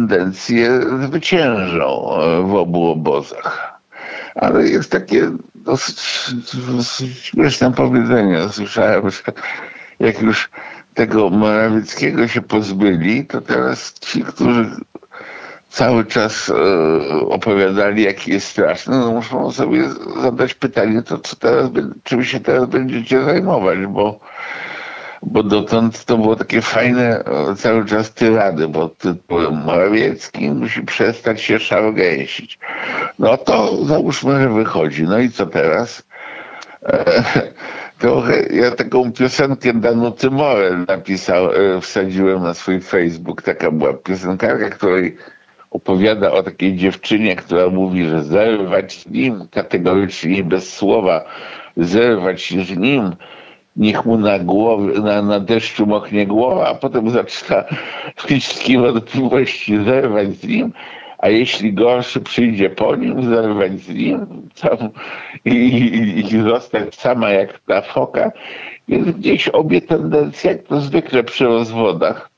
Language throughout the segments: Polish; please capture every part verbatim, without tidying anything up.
tendencje zwyciężą w obu obozach. Ale jest takie dosyć, dosyć śmieszne powiedzenie. Słyszałem, że jak już tego Morawieckiego się pozbyli, to teraz ci, którzy cały czas e, opowiadali, jaki jest straszny, no muszą sobie zadać pytanie, to co teraz, czym się teraz będziecie zajmować, bo, bo dotąd to było takie fajne e, cały czas tyrady, bo tytułem Morawiecki musi przestać się szargęsić. No to załóżmy, że wychodzi. No i co teraz? E, trochę, ja taką piosenkę Danuty Morel napisał, e, wsadziłem na swój Facebook. Taka była piosenkarka, której opowiada o takiej dziewczynie, która mówi, że zerwać z nim, kategorycznie bez słowa, zerwać z nim, niech mu na, głowie, na, na deszczu moknie głowa, a potem zaczyna wszystkie wątpliwości, zerwać z nim, a jeśli gorszy przyjdzie po nim, zerwać z nim tam, i, i, i zostać sama jak ta foka. Więc gdzieś obie tendencje, jak to zwykle przy rozwodach,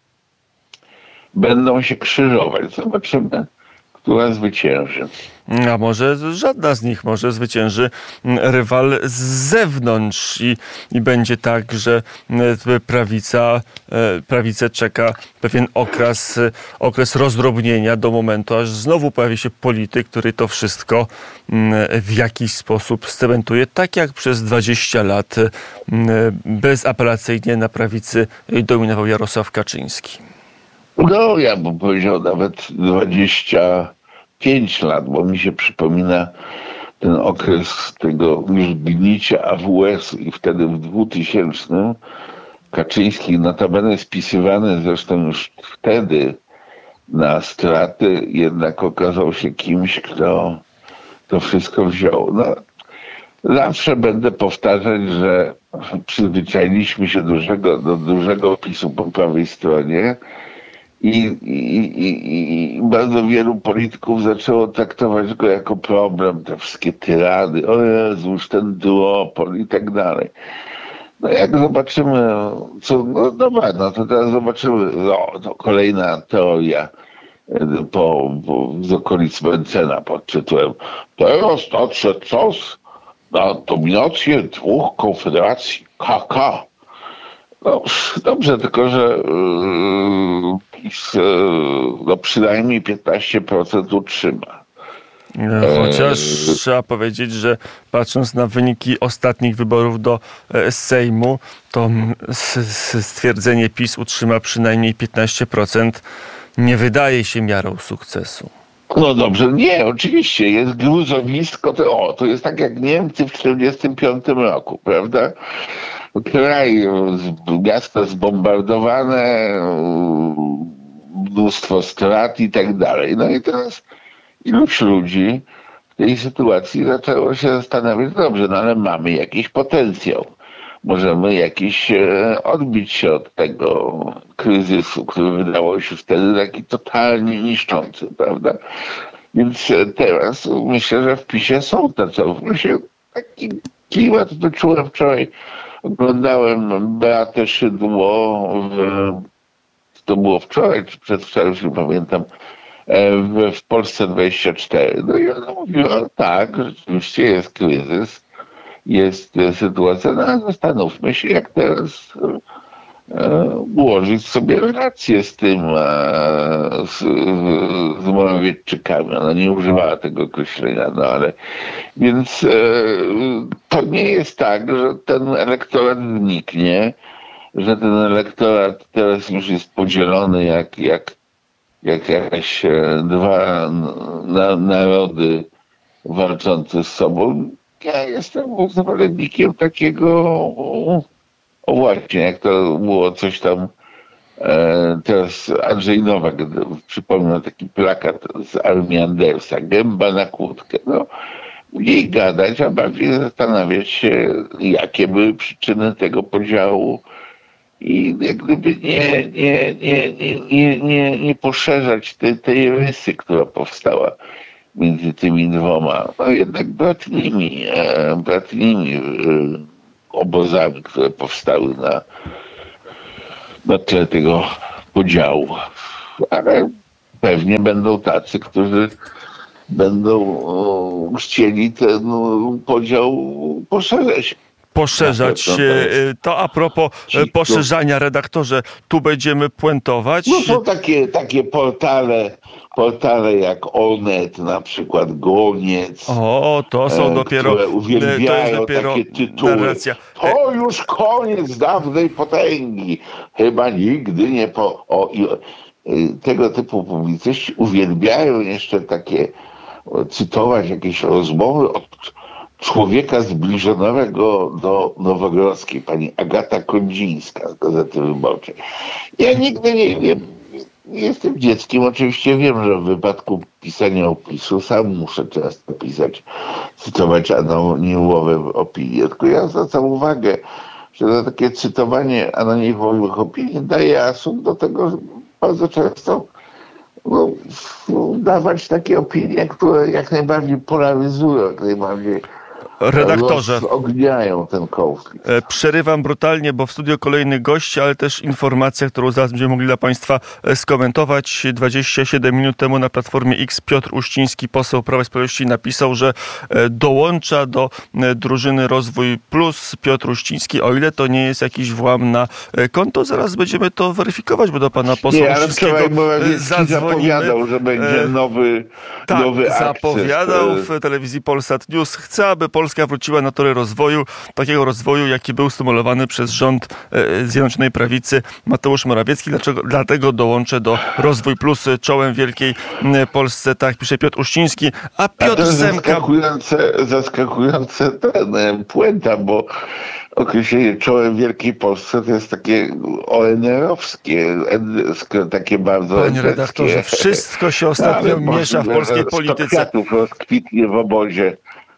będą się krzyżować. Zobaczymy, która zwycięży. A może żadna z nich, może zwycięży rywal z zewnątrz i, i będzie tak, że prawica, prawicę czeka pewien okres, okres rozdrobnienia do momentu, aż znowu pojawi się polityk, który to wszystko w jakiś sposób scementuje, tak jak przez dwadzieścia lat bezapelacyjnie na prawicy dominował Jarosław Kaczyński. No, ja bym powiedział nawet dwadzieścia pięć lat, bo mi się przypomina ten okres tego już gnicia A W S i wtedy w dwutysięcznym Kaczyński, notabene spisywany zresztą już wtedy na straty, jednak okazał się kimś, kto to wszystko wziął. No, zawsze będę powtarzać, że przyzwyczailiśmy się dużego, do dużego PiS-u po prawej stronie, I, i, i, i bardzo wielu polityków zaczęło traktować go jako problem, te wszystkie tyrady, o Jezu, już ten duopol i tak dalej. No jak zobaczymy, co, no dobra, no to teraz zobaczymy, no to kolejna teoria po, po, z okolic Mencena pod tytułem teraz nadszedł czas na dominację dwóch konfederacji K K. No dobrze, tylko że yy, no, przynajmniej piętnaście procent utrzyma. Chociaż e... trzeba powiedzieć, że patrząc na wyniki ostatnich wyborów do Sejmu, to stwierdzenie PiS utrzyma przynajmniej piętnaście procent nie wydaje się miarą sukcesu. No dobrze, nie, oczywiście, jest gruzowisko, to, o, to jest tak jak Niemcy w czterdziestym piątym roku, prawda? Kraj, miasta zbombardowane, mnóstwo strat i tak dalej. No i teraz iluś ludzi w tej sytuacji zaczęło się zastanawiać, dobrze, no ale mamy jakiś potencjał. Możemy jakiś e, odbić się od tego kryzysu, który wydawał się wtedy taki totalnie niszczący, prawda? Więc teraz myślę, że w PiS-ie są tacy. Właśnie taki klimat wyczułem wczoraj. Oglądałem Beatę Szydło, w, to było wczoraj, czy przedwczoraj, już nie pamiętam, w, w Polsce dwadzieścia cztery. No i ona mówiła, tak, rzeczywiście jest kryzys, jest sytuacja, no ale zastanówmy się, jak teraz e, ułożyć sobie relacje z tym, e, z, z Morawiecczykami. Ona nie używała tego określenia, no ale więc e, to nie jest tak, że ten elektorat zniknie, że ten elektorat teraz już jest podzielony jak, jak, jak jakieś dwa na, narody walczące z sobą. Ja jestem zwolennikiem takiego, o właśnie, jak to było coś tam, e, teraz Andrzej Nowak przypomniał taki plakat z Armii Andersa, gęba na kłódkę. No, mniej gadać, a bardziej zastanawiać się, jakie były przyczyny tego podziału i jak gdyby nie, nie, nie, nie, nie, nie, nie poszerzać tej, tej rysy, która powstała między tymi dwoma, no jednak bratnimi, e, bratnimi e, obozami, które powstały na, na tle tego podziału. Ale pewnie będą tacy, którzy będą o, chcieli ten no, podział poszerzać. Poszerzać. To, to a propos ci, poszerzania, redaktorze, tu będziemy puentować. No są takie, takie portale, portale jak Onet, na przykład Goniec. O, to są dopiero, które uwielbiają to jest dopiero takie tytuły. Narracja. To już koniec dawnej potęgi. Chyba nigdy nie po... O, i, tego typu publicyści uwielbiają jeszcze takie cytować jakieś rozmowy od człowieka zbliżonego do Nowogrodzkiej, pani Agata Kondzińska z Gazety Wyborczej. Ja nigdy nie, nie, nie jestem dzieckiem, oczywiście wiem, że w wypadku pisania opisu sam muszę często pisać, cytować anonimowe opinie, tylko ja zwracam uwagę, że to takie cytowanie anonimowych opinii daje asumpt do tego, że bardzo często no, dawać takie opinie, które jak najbardziej polaryzują, jak najbardziej redaktorze, ogniają ten konflikt. Przerywam brutalnie, bo w studio kolejny gość, ale też informacja, którą zaraz będziemy mogli dla Państwa skomentować. dwadzieścia siedem minut temu na Platformie X Piotr Uściński, poseł Prawa i Sprawiedliwości, napisał, że dołącza do drużyny Rozwój Plus. Piotr Uściński, o ile to nie jest jakiś włam na konto, zaraz będziemy to weryfikować, bo do pana posła nie, Uścińskiego zapowiadał, że będzie nowy, tak, nowy akces. Zapowiadał w telewizji Polsat News. Chce, aby Polska wróciła na tory rozwoju, takiego rozwoju, jaki był stymulowany przez rząd e, Zjednoczonej Prawicy Mateusz Morawiecki. Dlaczego? Dlatego dołączę do Rozwój Plus czołem wielkiej Polsce, tak pisze Piotr Uściński, a Piotr a to Semka... Zaskakujące, zaskakujące ten puenta, bo określenie czołem wielkiej Polsce to jest takie O N R-owskie, takie bardzo... Panie redaktorze, wszystko się ostatnio miesza w polskiej polityce. Kwiatów rozkwitnie w obozie.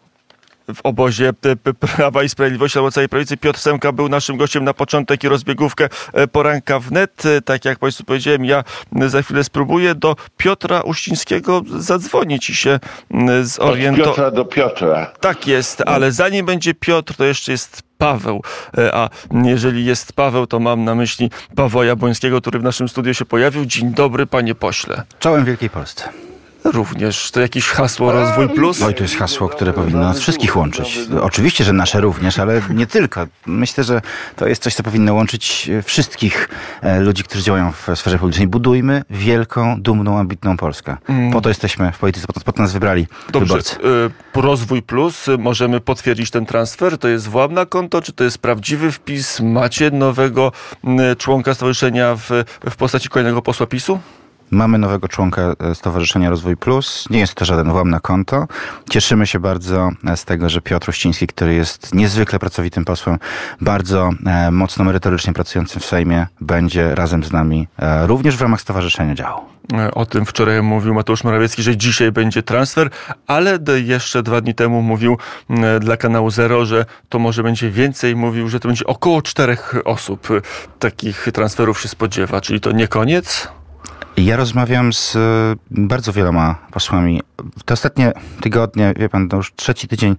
W obozie Prawa i Sprawiedliwości albo całej prawicy. Piotr Semka był naszym gościem na początek i rozbiegówkę poranka wnet. Tak jak Państwu powiedziałem, ja za chwilę spróbuję do Piotra Uścińskiego zadzwonić i się zorientować. Od Piotra do Piotra. Tak jest, ale zanim będzie Piotr, to jeszcze jest Paweł. A jeżeli jest Paweł, to mam na myśli Pawła Jabłońskiego, który w naszym studiu się pojawił. Dzień dobry, panie pośle. Czołem wielkiej Polsce. Również. To jakieś hasło Rozwój Plus? Oj, to jest hasło, które powinno nas wszystkich łączyć. Oczywiście, że nasze również, ale nie tylko. Myślę, że to jest coś, co powinno łączyć wszystkich ludzi, którzy działają w sferze politycznej. Budujmy wielką, dumną, ambitną Polskę. Po to jesteśmy w polityce, po to, po to nas wybrali Dobrze. wyborcy. Rozwój Plus, możemy potwierdzić ten transfer? To jest włam na konto, czy to jest prawdziwy wpis? Macie nowego członka stowarzyszenia w, w postaci kolejnego posła PiSu? Mamy nowego członka Stowarzyszenia Rozwój Plus. Nie jest to żaden włam na konto. Cieszymy się bardzo z tego, że Piotr Uściński, który jest niezwykle pracowitym posłem, bardzo e, mocno merytorycznie pracującym w Sejmie, będzie razem z nami e, również w ramach stowarzyszenia działał. O tym wczoraj mówił Mateusz Morawiecki, że dzisiaj będzie transfer, ale jeszcze dwa dni temu mówił dla kanału Zero, że to może będzie więcej. Mówił, że to będzie około czterech osób. Takich transferów się spodziewa. Czyli to nie koniec? Ja rozmawiam z bardzo wieloma posłami. Te ostatnie tygodnie, wie pan, to już trzeci tydzień,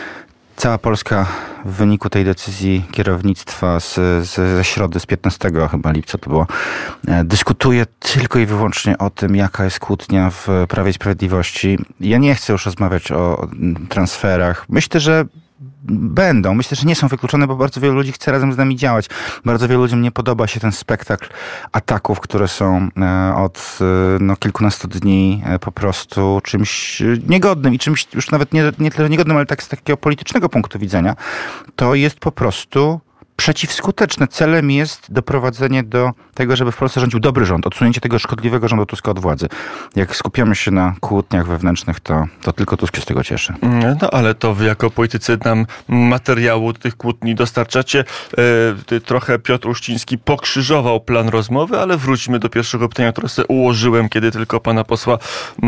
cała Polska w wyniku tej decyzji kierownictwa z, z, ze środy, z piętnastego chyba lipca to było, dyskutuje tylko i wyłącznie o tym, jaka jest kłótnia w Prawie i Sprawiedliwości. Ja nie chcę już rozmawiać o transferach. Myślę, że będą. Myślę, że nie są wykluczone, bo bardzo wielu ludzi chce razem z nami działać. Bardzo wielu ludziom nie podoba się ten spektakl ataków, które są od no, kilkunastu dni po prostu czymś niegodnym i czymś już nawet nie, nie tyle niegodnym, ale tak z takiego politycznego punktu widzenia. To jest po prostu przeciwskuteczne. Celem jest doprowadzenie do tego, żeby w Polsce rządził dobry rząd, odsunięcie tego szkodliwego rządu Tuska od władzy. Jak skupiamy się na kłótniach wewnętrznych, to, to tylko Tusk się z tego cieszy. No ale to wy jako politycy nam materiału tych kłótni dostarczacie. E, trochę Piotr Uściński pokrzyżował plan rozmowy, ale wróćmy do pierwszego pytania, które sobie ułożyłem, kiedy tylko pana posła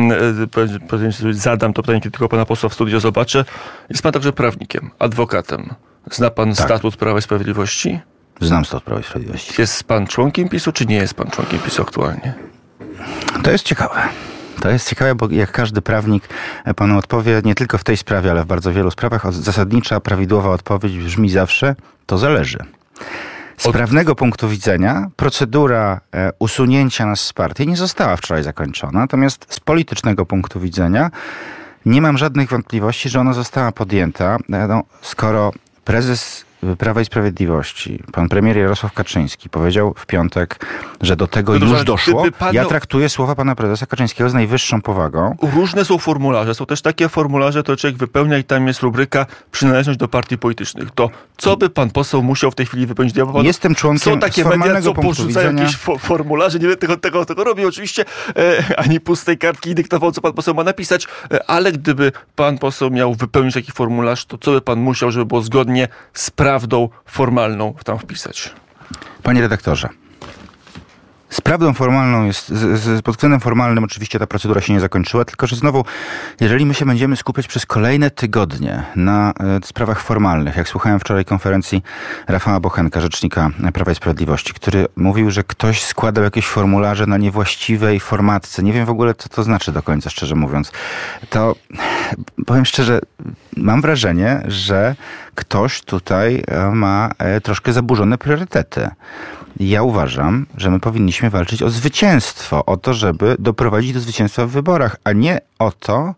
e, zadam to pytanie, kiedy tylko pana posła w studio zobaczę. Jest pan także prawnikiem, adwokatem. Zna pan tak. statut Prawa i Sprawiedliwości? Znam statut Prawa i Sprawiedliwości. Jest pan członkiem PiSu, czy nie jest pan członkiem PiSu aktualnie? To jest ciekawe. To jest ciekawe, bo jak każdy prawnik panu odpowie, nie tylko w tej sprawie, ale w bardzo wielu sprawach, zasadnicza, prawidłowa odpowiedź brzmi zawsze, to zależy. Z prawnego punktu widzenia procedura e, usunięcia nas z partii nie została wczoraj zakończona, natomiast z politycznego punktu widzenia nie mam żadnych wątpliwości, że ona została podjęta, e, no, skoro prezes Prawa i Sprawiedliwości, pan premier Jarosław Kaczyński powiedział w piątek, że do tego no już doszło. Panu... Ja traktuję słowa pana prezesa Kaczyńskiego z najwyższą powagą. Różne są formularze. Są też takie formularze, to człowiek wypełnia i tam jest rubryka przynależność do partii politycznych. To co by pan poseł musiał w tej chwili wypełnić? Ja panu... Jestem członkiem Są takie media, co porzucają jakieś fo- formularze. Nie będę tego, tego, tego robił oczywiście, e, ani pustej kartki dyktował, co pan poseł ma napisać, e, ale gdyby pan poseł miał wypełnić taki formularz, to co by pan musiał, żeby było zgodnie z prawdą formalną tam wpisać? Panie redaktorze, z prawdą formalną jest, z, z, pod względem formalnym oczywiście ta procedura się nie zakończyła, tylko że znowu, jeżeli my się będziemy skupiać przez kolejne tygodnie na e, sprawach formalnych, jak słuchałem wczoraj konferencji Rafała Bochenka, rzecznika Prawa i Sprawiedliwości, który mówił, że ktoś składał jakieś formularze na niewłaściwej formatce. Nie wiem w ogóle, co to znaczy do końca, szczerze mówiąc. To powiem szczerze, mam wrażenie, że ktoś tutaj ma e, troszkę zaburzone priorytety. Ja uważam, że my powinniśmy walczyć o zwycięstwo, o to, żeby doprowadzić do zwycięstwa w wyborach, a nie o to,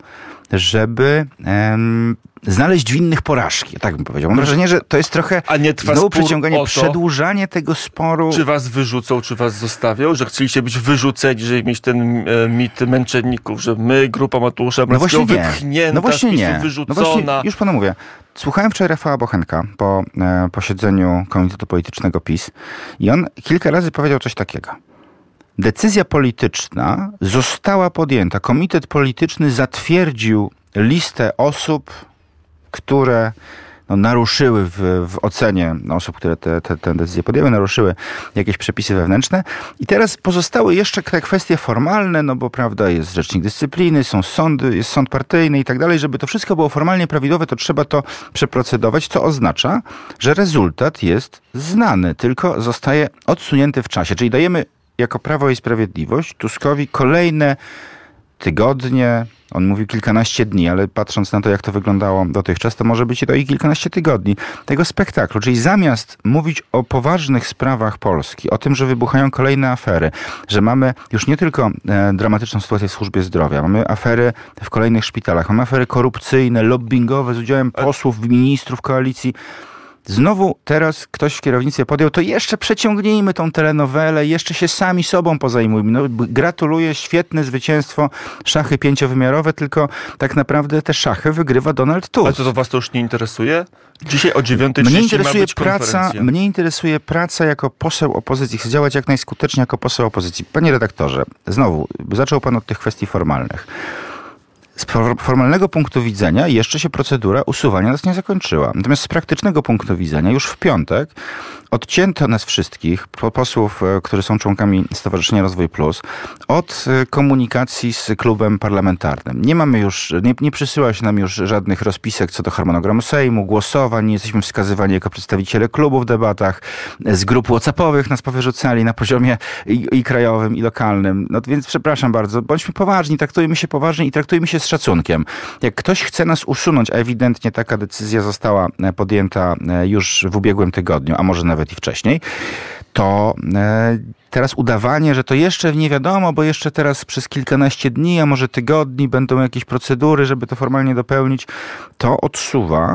żeby em, znaleźć winnych porażki. Tak bym powiedział. Mam wrażenie, że to jest trochę a nie trwa znowu spór przeciąganie, o to, przedłużanie tego sporu. Czy was wyrzucą, czy was zostawią, że chcieliście być wyrzuceni, żeby mieć ten e, mit męczenników, że my, grupa Mateusza Morawieckiego, no wypchnięta, no właśnie nie. wyrzucona. No właśnie, już panu mówię. Słuchałem wczoraj Rafała Bochenka po e, posiedzeniu Komitetu Politycznego PiS i on kilka razy powiedział coś takiego. Decyzja polityczna została podjęta. Komitet Polityczny zatwierdził listę osób, które no, naruszyły w, w ocenie osób, które te, te, te decyzje podjęły, naruszyły jakieś przepisy wewnętrzne. I teraz pozostały jeszcze te kwestie formalne, no bo prawda, jest rzecznik dyscypliny, są sądy, jest sąd partyjny i tak dalej. Żeby to wszystko było formalnie prawidłowe, to trzeba to przeprocedować, co oznacza, że rezultat jest znany, tylko zostaje odsunięty w czasie. Czyli dajemy jako Prawo i Sprawiedliwość Tuskowi kolejne tygodnie, on mówił kilkanaście dni, ale patrząc na to, jak to wyglądało dotychczas, to może być to i kilkanaście tygodni tego spektaklu. Czyli zamiast mówić o poważnych sprawach Polski, o tym, że wybuchają kolejne afery, że mamy już nie tylko e, dramatyczną sytuację w służbie zdrowia, mamy afery w kolejnych szpitalach, mamy afery korupcyjne, lobbingowe z udziałem posłów, ministrów koalicji. Znowu teraz ktoś w kierownictwie podjął, to jeszcze przeciągnijmy tą telenowelę, jeszcze się sami sobą pozajmujmy. No, gratuluję, świetne zwycięstwo, szachy pięciowymiarowe, tylko tak naprawdę te szachy wygrywa Donald Tusk. Ale co, to was to już nie interesuje? Dzisiaj o dziewiątej mnie trzydzieści interesuje ma być praca, Mnie interesuje praca jako poseł opozycji. Chcę działać jak najskuteczniej jako poseł opozycji. Panie redaktorze, znowu, zaczął pan od tych kwestii formalnych. Z formalnego punktu widzenia jeszcze się procedura usuwania nas nie zakończyła. Natomiast z praktycznego punktu widzenia już w piątek odcięto nas wszystkich, posłów, którzy są członkami Stowarzyszenia Rozwój Plus, od komunikacji z klubem parlamentarnym. Nie mamy już, nie, nie przysyła się nam już żadnych rozpisek co do harmonogramu Sejmu, głosowań, nie jesteśmy wskazywani jako przedstawiciele klubu w debatach, z grup whatsappowych nas powyrzucali na poziomie i, i krajowym, i lokalnym. No więc przepraszam bardzo, bądźmy poważni, traktujmy się poważnie i traktujmy się z szacunkiem. Jak ktoś chce nas usunąć, a ewidentnie taka decyzja została podjęta już w ubiegłym tygodniu, a może nawet i wcześniej, to e, teraz udawanie, że to jeszcze nie wiadomo, bo jeszcze teraz przez kilkanaście dni, a może tygodni będą jakieś procedury, żeby to formalnie dopełnić, to odsuwa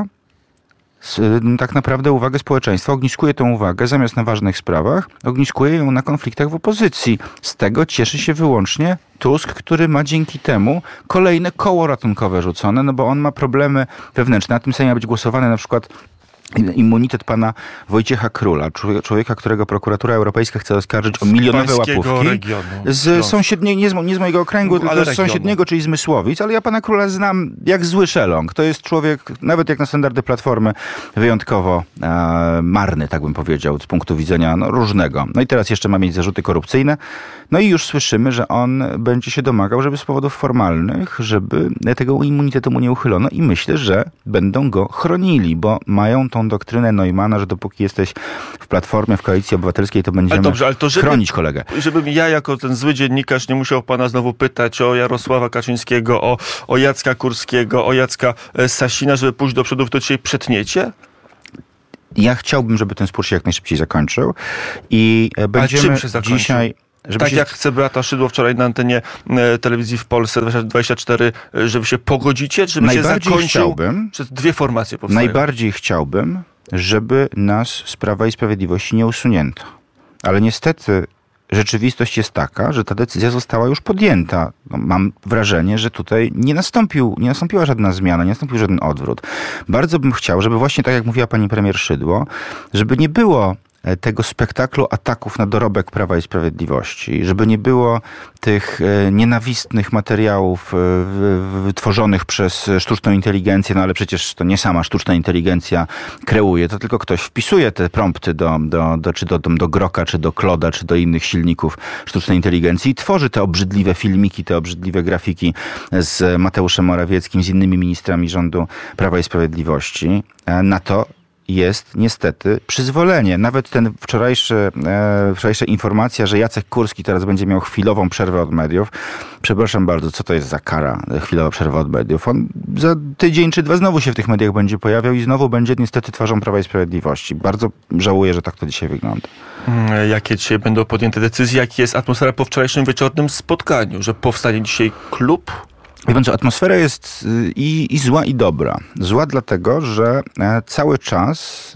tak naprawdę uwagę społeczeństwa, ogniskuje tę uwagę zamiast na ważnych sprawach, ogniskuje ją na konfliktach w opozycji. Z tego cieszy się wyłącznie Tusk, który ma dzięki temu kolejne koło ratunkowe rzucone, no bo on ma problemy wewnętrzne. Na tym samym ma być głosowany na przykład immunitet pana Wojciecha Króla, człowieka, którego prokuratura europejska chce oskarżyć o milionowe łapówki. Regionu, z sąsiedniego, nie z, nie z mojego okręgu, tylko z regionu. Sąsiedniego, czyli z Mysłowic, ale ja pana Króla znam jak zły szeląg. To jest człowiek, nawet jak na standardy Platformy, wyjątkowo e, marny, tak bym powiedział, z punktu widzenia no, różnego. No i teraz jeszcze ma mieć zarzuty korupcyjne. No i już słyszymy, że on będzie się domagał, żeby z powodów formalnych, żeby tego immunitetu mu nie uchylono i myślę, że będą go chronili, bo mają tą doktrynę Neumana, że dopóki jesteś w Platformie, w Koalicji Obywatelskiej, to będziemy ale dobrze, ale to żeby, chronić kolegę. Żebym ja jako ten zły dziennikarz nie musiał pana znowu pytać o Jarosława Kaczyńskiego, o, o Jacka Kurskiego, o Jacka Sasina, żeby pójść do przodu, to dzisiaj przetniecie? Ja chciałbym, żeby ten spór się jak najszybciej zakończył i będziemy czym się zakończył? dzisiaj... Żeby tak się... jak chce Beata Szydło wczoraj na antenie e, telewizji w Polsce dwadzieścia cztery, żeby się pogodzicie, żeby się zakończył chciałbym, przez dwie formacje powstają. Najbardziej chciałbym, żeby nas z Prawa i Sprawiedliwości nie usunięto. Ale niestety rzeczywistość jest taka, że ta decyzja została już podjęta. No, mam wrażenie, że tutaj nie nastąpił, nie nastąpiła żadna zmiana, nie nastąpił żaden odwrót. Bardzo bym chciał, żeby właśnie tak jak mówiła pani premier Szydło, żeby nie było tego spektaklu ataków na dorobek Prawa i Sprawiedliwości, żeby nie było tych nienawistnych materiałów wytworzonych przez sztuczną inteligencję, no ale przecież to nie sama sztuczna inteligencja kreuje, to tylko ktoś wpisuje te prompty do, do, do, czy do, do Groka, czy do Kloda, czy do innych silników sztucznej inteligencji i tworzy te obrzydliwe filmiki, te obrzydliwe grafiki z Mateuszem Morawieckim, z innymi ministrami rządu Prawa i Sprawiedliwości. Na to jest niestety przyzwolenie. Nawet ten wczorajszy, e, wczorajsza informacja, że Jacek Kurski teraz będzie miał chwilową przerwę od mediów. Przepraszam bardzo, co to jest za kara, chwilowa przerwa od mediów? On za tydzień czy dwa znowu się w tych mediach będzie pojawiał i znowu będzie niestety twarzą Prawa i Sprawiedliwości. Bardzo żałuję, że tak to dzisiaj wygląda. Jakie dzisiaj będą podjęte decyzje? Jaka jest atmosfera po wczorajszym wieczornym spotkaniu? Że powstanie dzisiaj klub? Wie pan co, atmosfera jest i, i zła, i dobra. Zła dlatego, że cały czas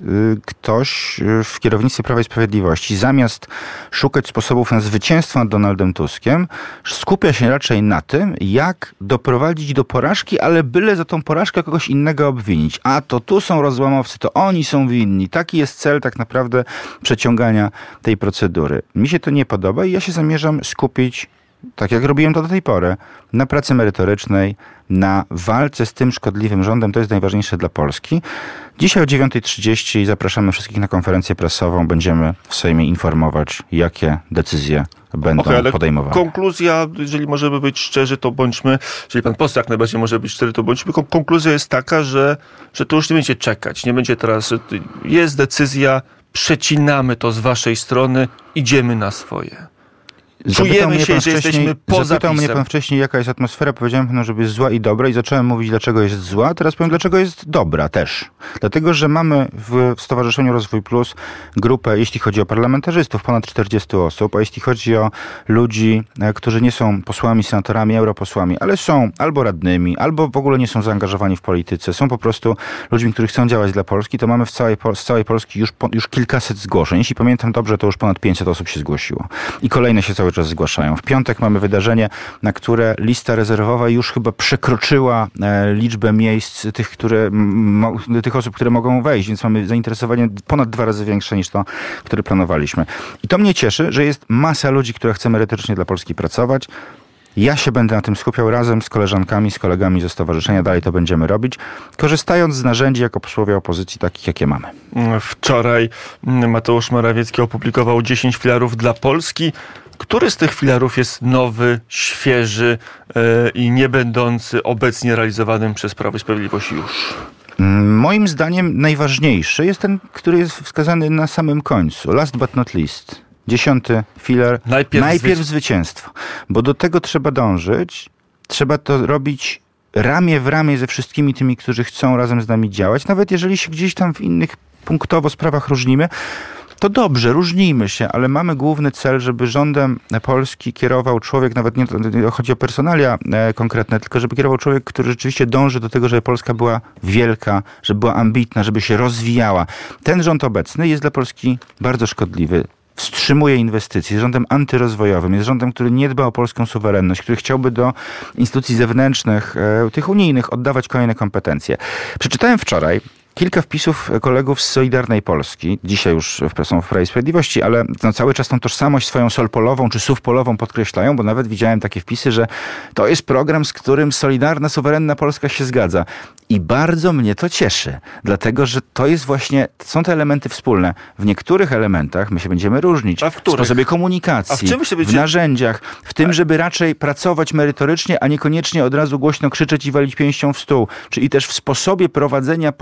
ktoś w kierownictwie Prawa i Sprawiedliwości zamiast szukać sposobów na zwycięstwo nad Donaldem Tuskiem, skupia się raczej na tym, jak doprowadzić do porażki, ale byle za tą porażkę kogoś innego obwinić. A to tu są rozłamowcy, to oni są winni. Taki jest cel tak naprawdę przeciągania tej procedury. Mi się to nie podoba i ja się zamierzam skupić, tak jak robiłem to do tej pory, na pracy merytorycznej, na walce z tym szkodliwym rządem. To jest najważniejsze dla Polski. Dzisiaj o dziewiąta trzydzieści zapraszamy wszystkich na konferencję prasową. Będziemy w Sejmie informować, jakie decyzje będą okay, ale podejmowane. Konkluzja, jeżeli możemy być szczerzy, to bądźmy, jeżeli pan poseł jak najbardziej może być szczery, to bądźmy. Konkluzja jest taka, że, że to już nie będzie czekać. Nie będzie teraz, że jest decyzja, przecinamy to z waszej strony, idziemy na swoje. Czujemy się, że jesteśmy poza Zapytał mnie pan wcześniej, jaka jest atmosfera. Powiedziałem panu, żeby jest zła i dobra i zacząłem mówić, dlaczego jest zła. Teraz powiem, dlaczego jest dobra też. Dlatego, że mamy w Stowarzyszeniu Rozwój Plus grupę, jeśli chodzi o parlamentarzystów, ponad czterdzieści osób, a jeśli chodzi o ludzi, którzy nie są posłami, senatorami, europosłami, ale są albo radnymi, albo w ogóle nie są zaangażowani w polityce, są po prostu ludźmi, którzy chcą działać dla Polski, to mamy w całej, z całej Polski już, już kilkaset zgłoszeń. Jeśli pamiętam dobrze, to już ponad pięćset osób się zgłosiło. I kolejne się cały czas zgłaszają. W piątek mamy wydarzenie, na które lista rezerwowa już chyba przekroczyła e, liczbę miejsc tych, które, mo, tych osób, które mogą wejść, więc mamy zainteresowanie ponad dwa razy większe niż to, które planowaliśmy. I to mnie cieszy, że jest masa ludzi, która chce merytorycznie dla Polski pracować. Ja się będę na tym skupiał razem z koleżankami, z kolegami ze stowarzyszenia. Dalej to będziemy robić, korzystając z narzędzi jako posłowie opozycji, takich jakie mamy. Wczoraj Mateusz Morawiecki opublikował dziesięć filarów dla Polski. Który z tych filarów jest nowy, świeży yy, i nie będący obecnie realizowanym przez Prawo i Sprawiedliwość już? Moim zdaniem najważniejszy jest ten, który jest wskazany na samym końcu. Last but not least. Dziesiąty filar. Najpierw, Najpierw zwyci- zwycięstwo. Bo do tego trzeba dążyć. Trzeba to robić ramię w ramię ze wszystkimi tymi, którzy chcą razem z nami działać. Nawet jeżeli się gdzieś tam w innych punktowo sprawach różnimy, to dobrze, różnijmy się, ale mamy główny cel, żeby rządem Polski kierował człowiek, nawet nie, nie chodzi o personalia e, konkretne, tylko żeby kierował człowiek, który rzeczywiście dąży do tego, żeby Polska była wielka, żeby była ambitna, żeby się rozwijała. Ten rząd obecny jest dla Polski bardzo szkodliwy. Wstrzymuje inwestycje, jest rządem antyrozwojowym, jest rządem, który nie dba o polską suwerenność, który chciałby do instytucji zewnętrznych, e, tych unijnych, oddawać kolejne kompetencje. Przeczytałem wczoraj kilka wpisów kolegów z Solidarnej Polski, dzisiaj już są w Prawie i Sprawiedliwości, ale no, cały czas tą tożsamość swoją solpolową czy suwpolową podkreślają, bo nawet widziałem takie wpisy, że to jest program, z którym Solidarna, Suwerenna Polska się zgadza. I bardzo mnie to cieszy, dlatego, że to jest właśnie, są te elementy wspólne. W niektórych elementach my się będziemy różnić. A w których? W sposobie komunikacji, A w, czym się będzie... w narzędziach, w tym, żeby raczej pracować merytorycznie, a niekoniecznie od razu głośno krzyczeć i walić pięścią w stół. Czyli też w sposobie prowadzenia polityki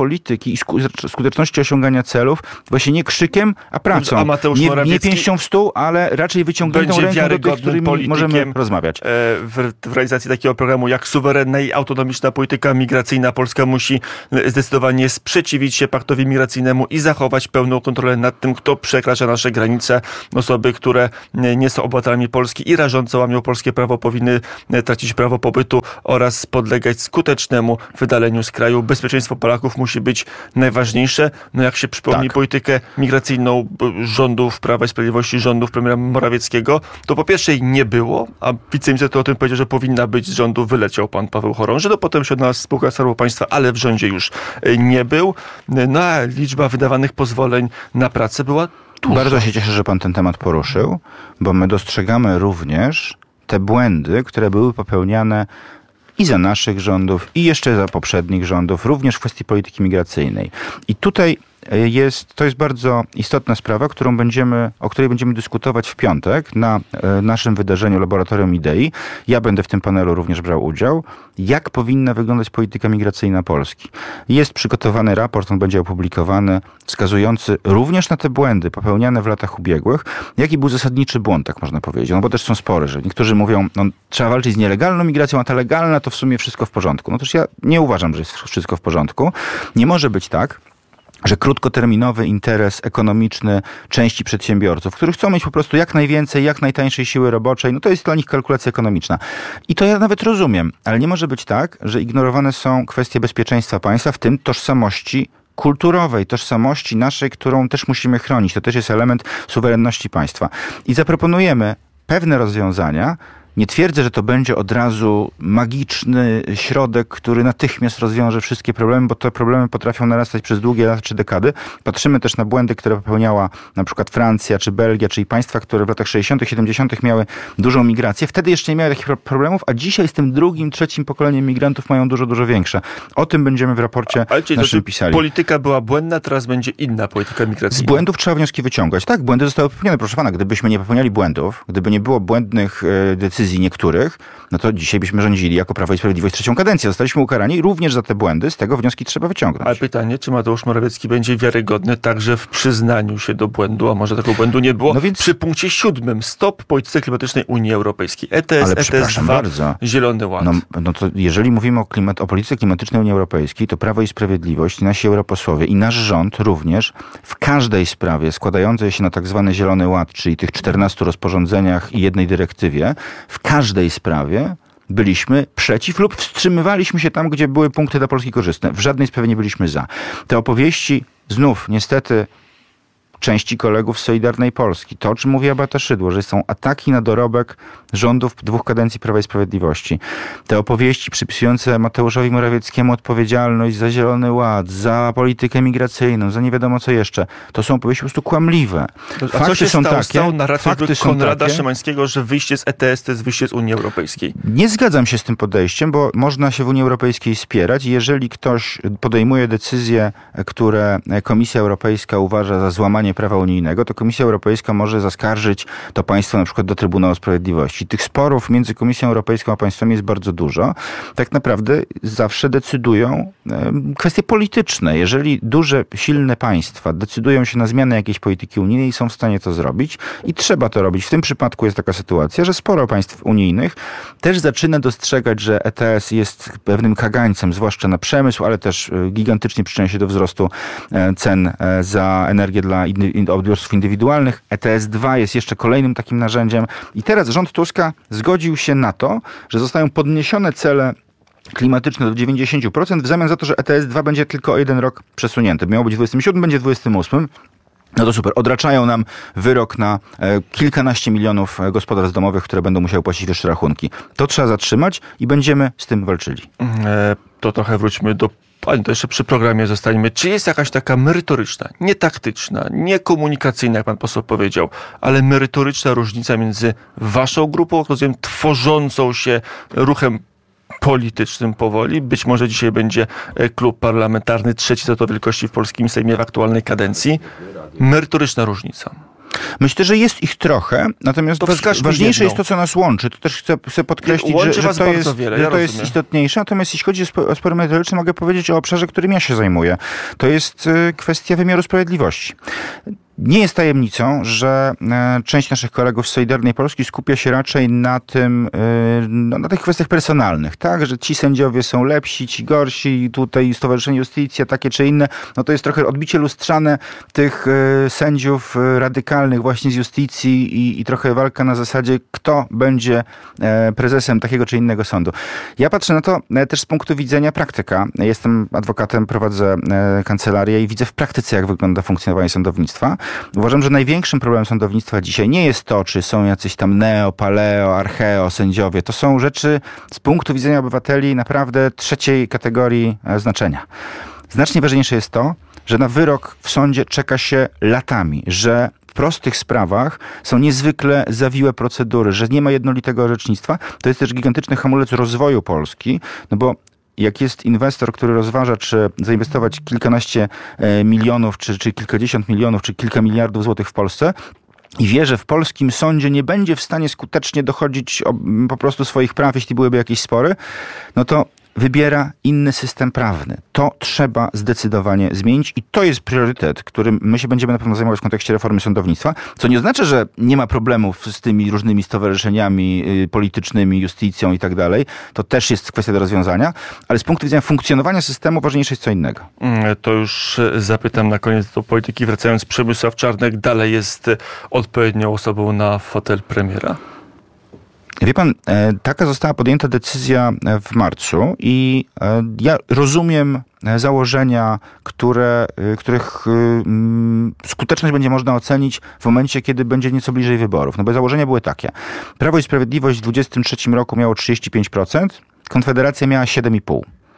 polityki i skuteczności osiągania celów właśnie nie krzykiem, a pracą. A Mateusz nie, Morawiecki nie pięścią w stół, ale raczej wyciągniętą ręką do tych, z którymi możemy rozmawiać. W, w realizacji takiego programu jak suwerenna i autonomiczna polityka migracyjna Polska musi zdecydowanie sprzeciwić się paktowi migracyjnemu i zachować pełną kontrolę nad tym, kto przekracza nasze granice. Osoby, które nie są obywatelami Polski i rażąco łamią polskie prawo, powinny tracić prawo pobytu oraz podlegać skutecznemu wydaleniu z kraju. Bezpieczeństwo Polaków musi być najważniejsze. No jak się przypomni tak. politykę migracyjną rządów Prawa i Sprawiedliwości, rządów premiera Morawieckiego, to po pierwsze jej nie było, a wiceminister to o tym powiedział, że powinna być z rządu, wyleciał pan Paweł Chorąży, no potem się odnalazł spółka Skarbu Państwa, ale w rządzie już nie był. No a liczba wydawanych pozwoleń na pracę była duża. Bardzo się cieszę, że pan ten temat poruszył, bo my dostrzegamy również te błędy, które były popełniane i za naszych rządów, i jeszcze za poprzednich rządów, również w kwestii polityki migracyjnej. I tutaj jest, to jest bardzo istotna sprawa, którą będziemy, o której będziemy dyskutować w piątek na e, naszym wydarzeniu Laboratorium Idei. Ja będę w tym panelu również brał udział. Jak powinna wyglądać polityka migracyjna Polski? Jest przygotowany raport, on będzie opublikowany, wskazujący również na te błędy popełniane w latach ubiegłych. Jaki był zasadniczy błąd, tak można powiedzieć? No bo też są spory, że niektórzy mówią, no trzeba walczyć z nielegalną migracją, a ta legalna to w sumie wszystko w porządku. No toż ja nie uważam, że jest wszystko w porządku. Nie może być tak, że krótkoterminowy interes ekonomiczny części przedsiębiorców, którzy chcą mieć po prostu jak najwięcej, jak najtańszej siły roboczej, no to jest dla nich kalkulacja ekonomiczna. I to ja nawet rozumiem, ale nie może być tak, że ignorowane są kwestie bezpieczeństwa państwa, w tym tożsamości kulturowej, tożsamości naszej, którą też musimy chronić. To też jest element suwerenności państwa. I zaproponujemy pewne rozwiązania. Nie twierdzę, że to będzie od razu magiczny środek, który natychmiast rozwiąże wszystkie problemy, bo te problemy potrafią narastać przez długie lata czy dekady. Patrzymy też na błędy, które popełniała na przykład Francja, czy Belgia, czyli państwa, które w latach sześćdziesiątych, siedemdziesiątych miały dużą migrację. Wtedy jeszcze nie miały takich problemów, a dzisiaj z tym drugim, trzecim pokoleniem migrantów mają dużo, dużo większe. O tym będziemy w raporcie Ale czyli naszym to, pisali. Polityka była błędna, teraz będzie inna polityka migracyjna. Z błędów trzeba wnioski wyciągać. Tak, błędy zostały popełnione. Proszę pana, gdybyśmy nie popełniali błędów, gdyby nie było błędnych e, decyzji niektórych, no to dzisiaj byśmy rządzili jako Prawo i Sprawiedliwość trzecią kadencję. Zostaliśmy ukarani również za te błędy, z tego wnioski trzeba wyciągnąć. Ale pytanie, czy Mateusz Morawiecki będzie wiarygodny także w przyznaniu się do błędu, a może tego błędu nie było, no więc... przy punkcie siódmym. Stop polityce klimatycznej Unii Europejskiej. E T S, E T S dwa, bardzo. Zielony Ład. No, no to jeżeli mówimy o, klimat, o polityce klimatycznej Unii Europejskiej, to Prawo i Sprawiedliwość, nasi europosłowie i nasz rząd również w każdej sprawie składającej się na tak zwany Zielony Ład, czyli tych czternastu rozporządzeniach i jednej dyrektywie, w każdej sprawie byliśmy przeciw lub wstrzymywaliśmy się tam, gdzie były punkty dla Polski korzystne. W żadnej sprawie nie byliśmy za. Te opowieści znów niestety części kolegów z Solidarnej Polski. To, o czym mówi Beata Szydło, że są ataki na dorobek rządów dwóch kadencji Prawa i Sprawiedliwości. Te opowieści przypisujące Mateuszowi Morawieckiemu odpowiedzialność za Zielony Ład, za politykę migracyjną, za nie wiadomo co jeszcze. To są opowieści po prostu kłamliwe. A co się są stało, takie, z całą narracją Konrada takie, Szymańskiego, że wyjście z E T S to jest wyjście z Unii Europejskiej? Nie zgadzam się z tym podejściem, bo można się w Unii Europejskiej spierać i jeżeli ktoś podejmuje decyzje, które Komisja Europejska uważa za złamanie prawa unijnego, to Komisja Europejska może zaskarżyć to państwo na przykład do Trybunału Sprawiedliwości. Tych sporów między Komisją Europejską a państwami jest bardzo dużo. Tak naprawdę zawsze decydują kwestie polityczne. Jeżeli duże, silne państwa decydują się na zmianę jakiejś polityki unijnej i są w stanie to zrobić i trzeba to robić. W tym przypadku jest taka sytuacja, że sporo państw unijnych też zaczyna dostrzegać, że E T S jest pewnym kagańcem, zwłaszcza na przemysł, ale też gigantycznie przyczynia się do wzrostu cen za energię dla odbiorców indywidualnych. E T S dwa jest jeszcze kolejnym takim narzędziem. I teraz rząd Tuska zgodził się na to, że zostają podniesione cele klimatyczne do dziewięćdziesiąt procent w zamian za to, że E T S dwa będzie tylko o jeden rok przesunięty. Miało być dwudziestym siódmym, będzie dwudziestym ósmym. No to super. Odraczają nam wyrok na e, kilkanaście milionów gospodarstw domowych, które będą musiały płacić wyższe rachunki. To trzeba zatrzymać i będziemy z tym walczyli. E, to trochę wróćmy do Pani, to jeszcze przy programie zostańmy. Czy jest jakaś taka merytoryczna, nie taktyczna, nie komunikacyjna, jak pan poseł powiedział, ale merytoryczna różnica między waszą grupą, rozumiem, tworzącą się ruchem politycznym powoli? Być może dzisiaj będzie klub parlamentarny trzeci co do wielkości w polskim Sejmie w aktualnej kadencji. Merytoryczna różnica. Myślę, że jest ich trochę, natomiast waż, ważniejsze jedną. jest to, co nas łączy. To też chcę, chcę podkreślić, że, że to, jest, wiele, ja że to jest istotniejsze. Natomiast jeśli chodzi o spory merytoryczne, mogę powiedzieć o obszarze, którym ja się zajmuję. To jest kwestia wymiaru sprawiedliwości. Nie jest tajemnicą, że część naszych kolegów z Solidarnej Polski skupia się raczej na tym, no, na tych kwestiach personalnych, tak, że ci sędziowie są lepsi, ci gorsi, tutaj Stowarzyszenie Justicja, takie czy inne, no to jest trochę odbicie lustrzane tych sędziów radykalnych właśnie z Justicji i, i trochę walka na zasadzie, kto będzie prezesem takiego czy innego sądu. Ja patrzę na to też z punktu widzenia praktyka. Jestem adwokatem, prowadzę kancelarię i widzę w praktyce, jak wygląda funkcjonowanie sądownictwa. Uważam, że największym problemem sądownictwa dzisiaj nie jest to, czy są jacyś tam neo, paleo, archeo sędziowie. To są rzeczy z punktu widzenia obywateli naprawdę trzeciej kategorii znaczenia. Znacznie ważniejsze jest to, że na wyrok w sądzie czeka się latami, że w prostych sprawach są niezwykle zawiłe procedury, że nie ma jednolitego orzecznictwa. To jest też gigantyczny hamulec rozwoju Polski, no bo jak jest inwestor, który rozważa, czy zainwestować kilkanaście milionów, czy, czy kilkadziesiąt milionów, czy kilka miliardów złotych w Polsce i wie, że w polskim sądzie nie będzie w stanie skutecznie dochodzić po prostu swoich praw, jeśli byłyby jakieś spory, no to wybiera inny system prawny. To trzeba zdecydowanie zmienić i to jest priorytet, którym my się będziemy na pewno zajmować w kontekście reformy sądownictwa, co nie oznacza, że nie ma problemów z tymi różnymi stowarzyszeniami politycznymi, justicją i tak dalej. To też jest kwestia do rozwiązania, ale z punktu widzenia funkcjonowania systemu ważniejsze jest co innego. To już zapytam na koniec do polityki. Wracając, Przemysław Czarnek dalej jest odpowiednią osobą na fotel premiera? Wie pan, taka została podjęta decyzja w marcu i ja rozumiem założenia, które, których skuteczność będzie można ocenić w momencie, kiedy będzie nieco bliżej wyborów. No bo założenia były takie. Prawo i Sprawiedliwość w dwudziestym trzecim roku miało trzydzieści pięć procent, Konfederacja miała siedem i pół procent.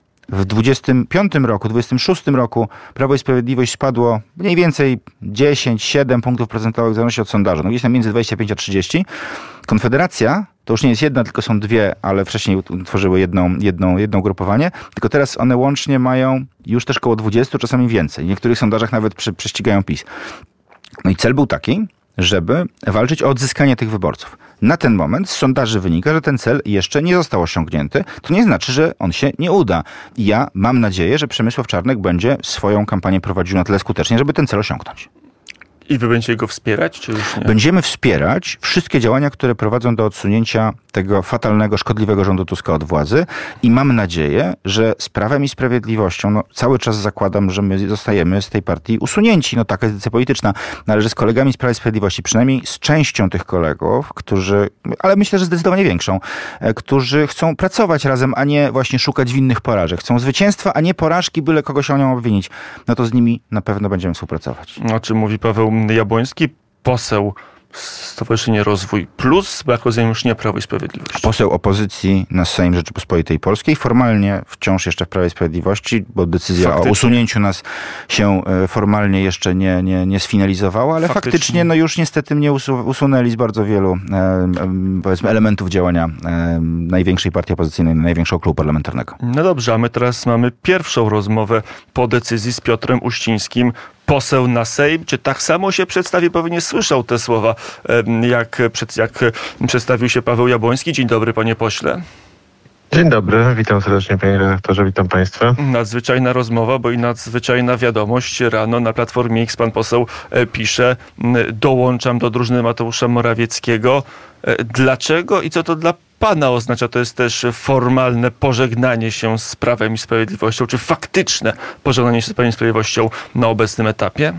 W dwudziestym piątym roku, dwudziestym szóstym roku Prawo i Sprawiedliwość spadło mniej więcej dziesięć, siedem punktów procentowych w zależności od sondażu. No gdzieś tam między dwadzieścia pięć a trzydzieści. Konfederacja to już nie jest jedna, tylko są dwie, ale wcześniej utworzyły jedną, jedną, jedno ugrupowanie. Tylko teraz one łącznie mają już też koło dwudziestu, czasami więcej. W niektórych sondażach nawet przy, prześcigają PiS. No i cel był taki, żeby walczyć o odzyskanie tych wyborców. Na ten moment z sondaży wynika, że ten cel jeszcze nie został osiągnięty. To nie znaczy, że on się nie uda. I ja mam nadzieję, że Przemysław Czarnek będzie swoją kampanię prowadził na tyle skutecznie, żeby ten cel osiągnąć. I wy będziecie go wspierać, czy już nie? Będziemy wspierać wszystkie działania, które prowadzą do odsunięcia tego fatalnego, szkodliwego rządu Tuska od władzy i mam nadzieję, że z Prawem i Sprawiedliwością, no cały czas zakładam, że my zostajemy z tej partii usunięci, no taka jest decyzja polityczna, no, ale że z kolegami z Prawa i Sprawiedliwości, przynajmniej z częścią tych kolegów, którzy, ale myślę, że zdecydowanie większą, którzy chcą pracować razem, a nie właśnie szukać winnych porażek. Chcą zwycięstwa, a nie porażki, byle kogoś o nią obwinić. No to z nimi na pewno będziemy współpracować. O czym mówi Paweł Jabłoński, poseł Stowarzyszenie Rozwój Plus, bo jak rozumiem już nie Prawo i Sprawiedliwość. Poseł opozycji na Sejm Rzeczypospolitej Polskiej, formalnie wciąż jeszcze w Prawie i Sprawiedliwości, bo decyzja faktycznie o usunięciu nas się formalnie jeszcze nie, nie, nie sfinalizowała, ale faktycznie, faktycznie no już niestety mnie usunęli z bardzo wielu e, powiedzmy elementów działania e, największej partii opozycyjnej, największego klubu parlamentarnego. No dobrze, a my teraz mamy pierwszą rozmowę po decyzji z Piotrem Uścińskim. Poseł na Sejm, czy tak samo się przedstawi? Pewnie słyszał te słowa, jak, jak przedstawił się Paweł Jabłoński. Dzień dobry, panie pośle. Dzień dobry, witam serdecznie panie redaktorze, witam państwa. Nadzwyczajna rozmowa, bo i nadzwyczajna wiadomość. Rano na Platformie X pan poseł pisze: dołączam do drużyny Mateusza Morawieckiego. Dlaczego i co to dla pana oznacza? To jest też formalne pożegnanie się z Prawem i Sprawiedliwością, czy faktyczne pożegnanie się z Prawem i Sprawiedliwością na obecnym etapie?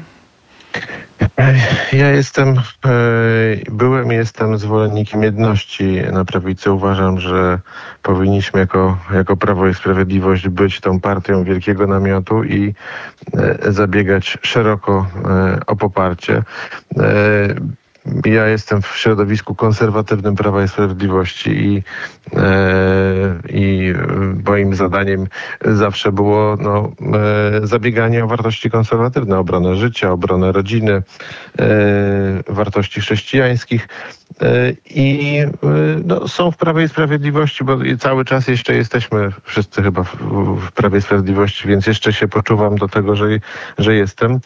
Ja jestem, byłem i jestem zwolennikiem jedności na prawicy. Uważam, że powinniśmy jako, jako Prawo i Sprawiedliwość być tą partią wielkiego namiotu i zabiegać szeroko o poparcie. ja jestem w środowisku konserwatywnym Prawa i Sprawiedliwości i, i moim zadaniem zawsze było no, zabieganie o wartości konserwatywne, obronę życia, obronę rodziny, wartości chrześcijańskich. I no, są w Prawie i Sprawiedliwości, bo cały czas jeszcze jesteśmy wszyscy chyba w, w Prawie i Sprawiedliwości, więc jeszcze się poczuwam do tego, że, że jestem.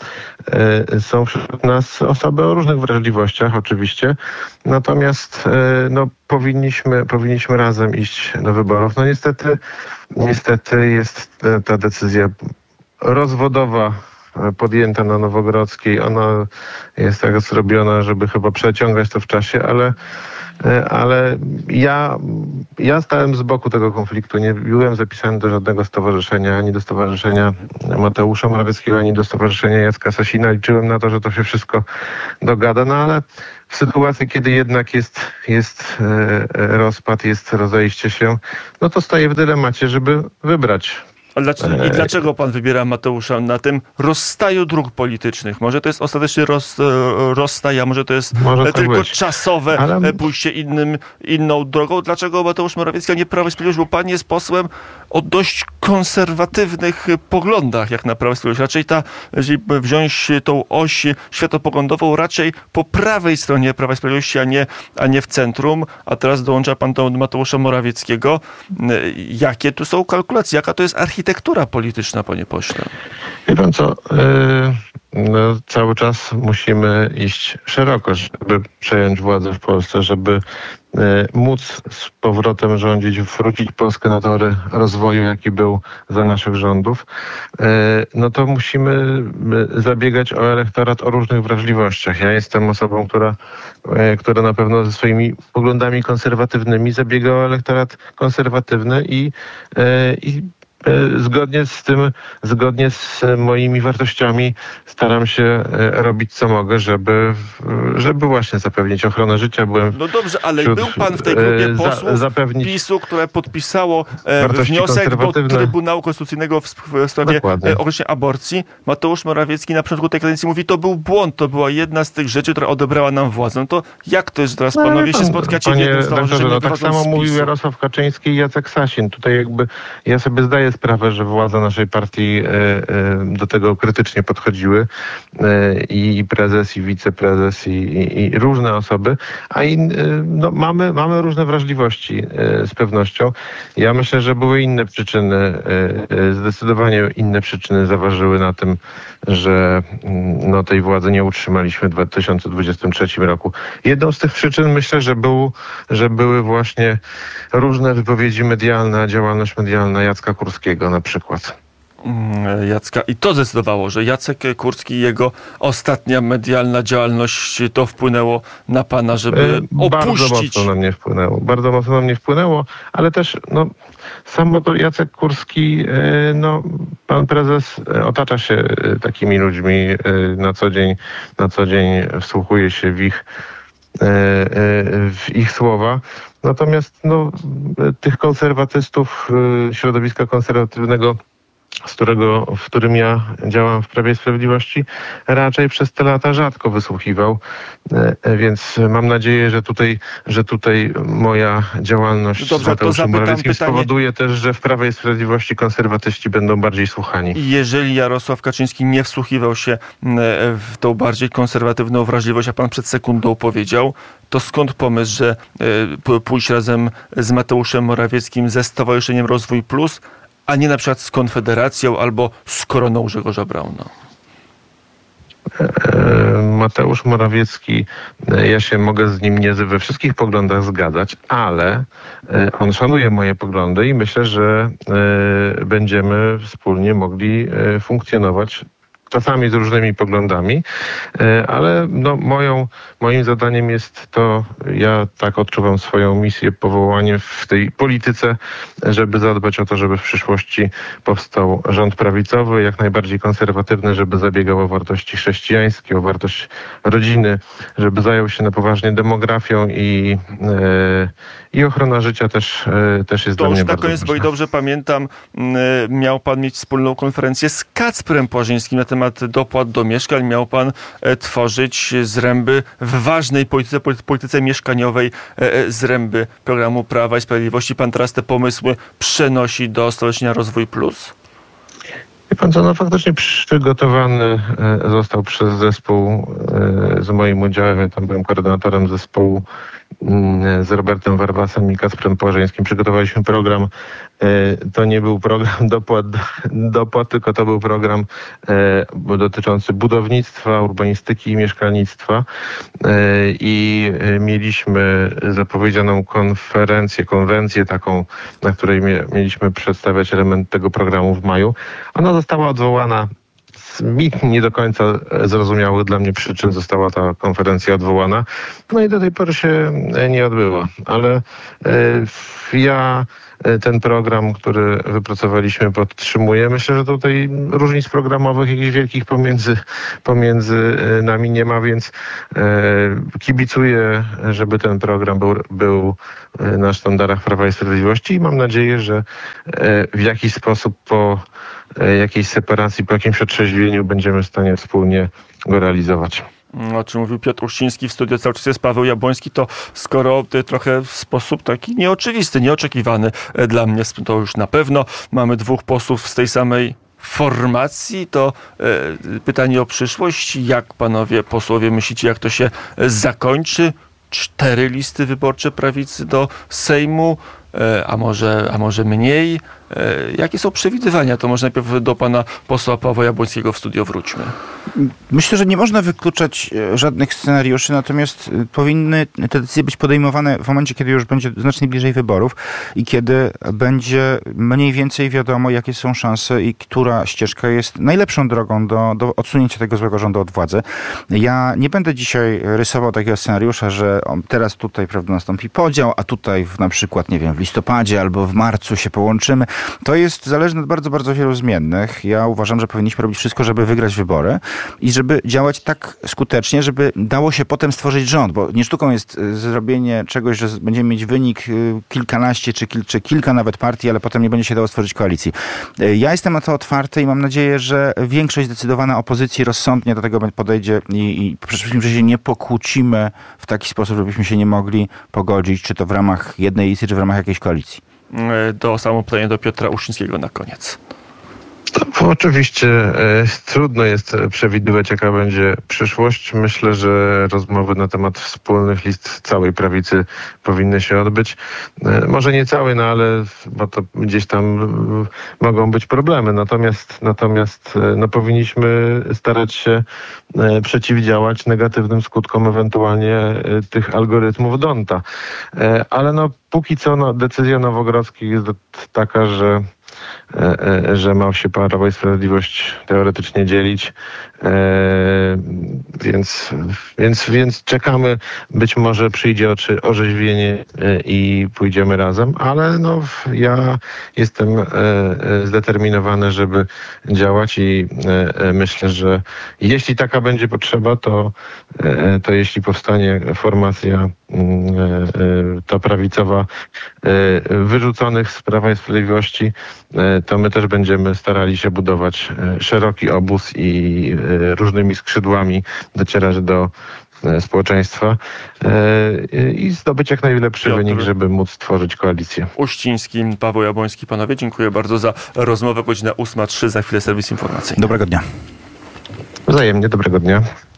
Są wśród nas osoby o różnych wrażliwościach oczywiście, natomiast no, powinniśmy, powinniśmy razem iść do wyborów. No niestety, niestety jest ta decyzja rozwodowa podjęta na Nowogrodzkiej. Ona jest tak zrobiona, żeby chyba przeciągać to w czasie, ale, ale ja, ja stałem z boku tego konfliktu. Nie byłem zapisany do żadnego stowarzyszenia, ani do Stowarzyszenia Mateusza Morawieckiego, ani do Stowarzyszenia Jacka Sasina. Liczyłem na to, że to się wszystko dogada, no ale w sytuacji, kiedy jednak jest, jest rozpad, jest rozejście się, no to staję w dylemacie, żeby wybrać. A dlaczego, I dlaczego pan wybiera Mateusza na tym rozstaju dróg politycznych? Może to jest ostatecznie roz, rozstaj, a może to jest może tylko być. czasowe ale... pójście innym, inną drogą. Dlaczego Mateusz Morawiecki, a nie Prawo i Sprawiedliwość? Bo pan jest posłem o dość konserwatywnych poglądach, jak na Prawo i Sprawiedliwość. Raczej ta, jeżeli wziąć tą oś światopoglądową, raczej po prawej stronie Prawa i Sprawiedliwości, a nie, a nie w centrum. A teraz dołącza pan do Mateusza Morawieckiego. Jakie tu są kalkulacje? Jaka to jest architektura? Architektura polityczna, panie pośle. Wie pan co, yy, no, cały czas musimy iść szeroko, żeby przejąć władzę w Polsce, żeby yy, móc z powrotem rządzić, wrócić Polskę na tory rozwoju, jaki był za naszych rządów, yy, no to musimy yy, zabiegać o elektorat o różnych wrażliwościach. Ja jestem osobą, która, yy, która na pewno ze swoimi poglądami konserwatywnymi zabiega o elektorat konserwatywny i, yy, i Zgodnie z tym, zgodnie z moimi wartościami staram się robić co mogę, żeby, żeby właśnie zapewnić ochronę życia. Byłem no dobrze, ale wśród, był pan w tej grupie posłów zapewnić PiSu, które podpisało wniosek do Trybunału Konstytucyjnego w sprawie określenia aborcji. Mateusz Morawiecki na początku tej kadencji mówi, to był błąd, to była jedna z tych rzeczy, która odebrała nam władzę. No to jak to jest, że teraz panowie no, się spotkacie panie, w jednym stowarzyszeniu? No, tak samo mówił Jarosław Kaczyński i Jacek Sasin. Tutaj jakby ja sobie zdaję sprawę, że władze naszej partii do tego krytycznie podchodziły i prezes, i wiceprezes, i, i, i różne osoby, a in, no, mamy, mamy różne wrażliwości z pewnością. Ja myślę, że były inne przyczyny, zdecydowanie inne przyczyny zaważyły na tym, że no, tej władzy nie utrzymaliśmy w dwa tysiące dwudziestym trzecim roku. Jedną z tych przyczyn myślę, że, był, że były właśnie różne wypowiedzi medialne, działalność medialna Jacka Kurskiego na przykład. Jacka. I to zdecydowało, że Jacek Kurski i jego ostatnia medialna działalność to wpłynęło na pana, żeby opuścić... Bardzo mocno na mnie wpłynęło. Bardzo mocno na mnie wpłynęło, ale też no, sam Jacek Kurski, no, pan prezes otacza się takimi ludźmi na co dzień, na co dzień wsłuchuje się w ich, w ich słowa. Natomiast no, tych konserwatystów, środowiska konserwatywnego, z którego, w którym ja działam w Prawie i Sprawiedliwości, raczej przez te lata rzadko wysłuchiwał, więc mam nadzieję, że tutaj, że tutaj moja działalność Dobrze, z Mateuszem Morawieckim pytanie... spowoduje też, że w Prawie i Sprawiedliwości konserwatyści będą bardziej słuchani. Jeżeli Jarosław Kaczyński nie wsłuchiwał się w tą bardziej konserwatywną wrażliwość, a pan przed sekundą powiedział, to skąd pomysł, że pójść razem z Mateuszem Morawieckim ze Stowarzyszeniem Rozwój Plus, a nie na przykład z Konfederacją albo z Koroną Grzegorza Brauna? Mateusz Morawiecki, ja się mogę z nim nie we wszystkich poglądach zgadzać, ale on szanuje moje poglądy i myślę, że będziemy wspólnie mogli funkcjonować czasami z różnymi poglądami, ale no moją, moim zadaniem jest to, ja tak odczuwam swoją misję, powołanie w tej polityce, żeby zadbać o to, żeby w przyszłości powstał rząd prawicowy, jak najbardziej konserwatywny, żeby zabiegał o wartości chrześcijańskie, o wartość rodziny, żeby zajął się na poważnie demografią i, i ochrona życia też, też jest to dla mnie bardzo bardzo ważna. To już na koniec, bo i dobrze pamiętam, miał pan mieć wspólną konferencję z Kacprem Płażyńskim na temat temat dopłat do mieszkań. Miał pan tworzyć zręby w ważnej polityce, polityce mieszkaniowej, zręby programu Prawa i Sprawiedliwości. Pan teraz te pomysły przenosi do Stowarzyszenia Rozwój Plus? Wie pan co, no faktycznie przygotowany został przez zespół z moim udziałem. Ja tam byłem koordynatorem zespołu z Robertem Warwasem i Kacprem Płażyńskim. Przygotowaliśmy program. To nie był program dopłat, dopłat, tylko to był program dotyczący budownictwa, urbanistyki i mieszkalnictwa. I mieliśmy zapowiedzianą konferencję, konwencję taką, na której mieliśmy przedstawiać element tego programu w maju. Ona została odwołana. Z mi nie do końca zrozumiałych dla mnie przyczyn została ta konferencja odwołana. No i do tej pory się nie odbyła. Ale y, ja ten program, który wypracowaliśmy, podtrzymuję. Myślę, że tutaj różnic programowych jakichś wielkich pomiędzy, pomiędzy nami nie ma, więc y, kibicuję, żeby ten program był, był na sztandarach Prawa i Sprawiedliwości i mam nadzieję, że y, w jakiś sposób po jakiejś separacji, po jakimś otrzeźwieniu będziemy w stanie wspólnie go realizować. O czym mówił Piotr Uściński w studiu, cały czas jest Paweł Jabłoński, to skoro trochę w sposób taki nieoczywisty, nieoczekiwany dla mnie, to już na pewno mamy dwóch posłów z tej samej formacji, to e, pytanie o przyszłość. Jak panowie posłowie myślicie, jak to się zakończy? Cztery listy wyborcze prawicy do Sejmu, e, a może, a może mniej? E, jakie są przewidywania? To może najpierw do pana posła Pawła Jabłońskiego w studio wróćmy. Myślę, że nie można wykluczać żadnych scenariuszy, natomiast powinny te decyzje być podejmowane w momencie, kiedy już będzie znacznie bliżej wyborów i kiedy będzie mniej więcej wiadomo, jakie są szanse i która ścieżka jest najlepszą drogą do, do odsunięcia tego złego rządu od władzy. Ja nie będę dzisiaj rysował takiego scenariusza, że teraz tutaj, prawda, nastąpi podział, a tutaj w, na przykład, nie wiem, w listopadzie albo w marcu się połączymy. To jest zależne od bardzo, bardzo wielu zmiennych. Ja uważam, że powinniśmy robić wszystko, żeby wygrać wybory i żeby działać tak skutecznie, żeby dało się potem stworzyć rząd, bo nie sztuką jest zrobienie czegoś, że będziemy mieć wynik kilkanaście czy, kil, czy kilka nawet partii, ale potem nie będzie się dało stworzyć koalicji. Ja jestem na to otwarty i mam nadzieję, że większość zdecydowana opozycji rozsądnie do tego podejdzie i, i przede wszystkim, że się nie pokłócimy w taki sposób, żebyśmy się nie mogli pogodzić, czy to w ramach jednej listy, czy w ramach jakiejś koalicji. Do samo pytanie do Piotra Uścińskiego na koniec. To oczywiście e, trudno jest przewidywać, jaka będzie przyszłość. Myślę, że rozmowy na temat wspólnych list całej prawicy powinny się odbyć. E, może nie całej, no ale bo to gdzieś tam e, mogą być problemy. Natomiast, natomiast e, no, powinniśmy starać się e, przeciwdziałać negatywnym skutkom ewentualnie e, tych algorytmów Donta. E, ale no póki co no, decyzja Nowogrodzkiej jest taka, że że ma się Prawo i Sprawiedliwość teoretycznie dzielić, więc, więc, więc czekamy, być może przyjdzie oczy, orzeźwienie i pójdziemy razem, ale no, ja jestem zdeterminowany, żeby działać i myślę, że jeśli taka będzie potrzeba, to, to jeśli powstanie formacja ta prawicowa wyrzuconych z Prawa i Sprawiedliwości, to my też będziemy starali się budować szeroki obóz i różnymi skrzydłami docierać do społeczeństwa i zdobyć jak najlepszy Piotr wynik, żeby móc stworzyć koalicję. Uściński, Paweł Jabłoński. Panowie, dziękuję bardzo za rozmowę. Godzina ósma trzy, za chwilę serwis informacyjny. Dobrego dnia. Wzajemnie, dobrego dnia.